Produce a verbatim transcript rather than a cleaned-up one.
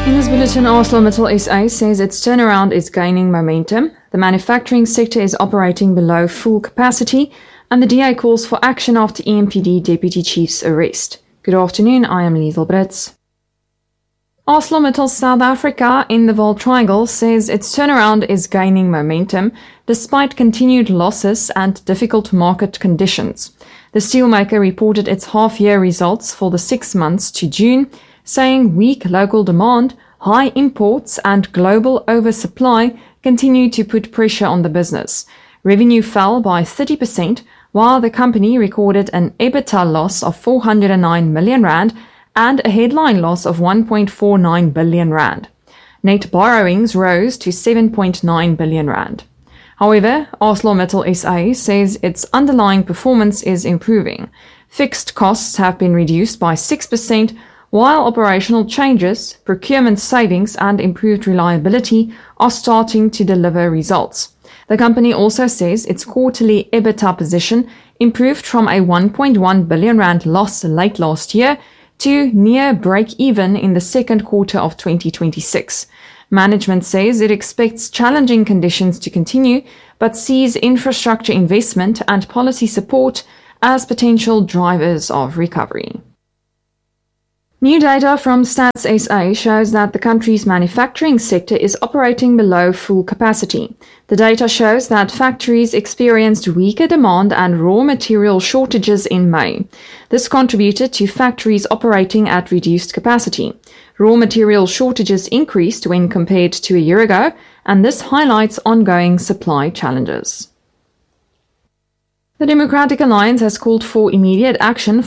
In this bulletin, ArcelorMittal S A says its turnaround is gaining momentum, the manufacturing sector is operating below full capacity, and the D A calls for action after E M P D Deputy Chief's arrest. Good afternoon, I am Liesl Brits. ArcelorMittal South Africa in the Vaal Triangle says its turnaround is gaining momentum despite continued losses and difficult market conditions. The steelmaker reported its half-year results for the six months to June, saying weak local demand, high imports and global oversupply continue to put pressure on the business. Revenue fell by thirty percent, while the company recorded an EBITDA loss of four hundred nine million rand and a headline loss of one point four nine billion rand. Net borrowings rose to seven point nine billion rand. However, ArcelorMittal S A says its underlying performance is improving. Fixed costs have been reduced by six percent, while operational changes, procurement savings and improved reliability are starting to deliver results. The company also says its quarterly EBITDA position improved from a one point one billion rand loss late last year to near break-even in the second quarter of twenty twenty-six. Management says it expects challenging conditions to continue, but sees infrastructure investment and policy support as potential drivers of recovery. New data from Stats S A shows that the country's manufacturing sector is operating below full capacity. The data shows that factories experienced weaker demand and raw material shortages in May. This contributed to factories operating at reduced capacity. Raw material shortages increased when compared to a year ago, and this highlights ongoing supply challenges. The Democratic Alliance has called for immediate action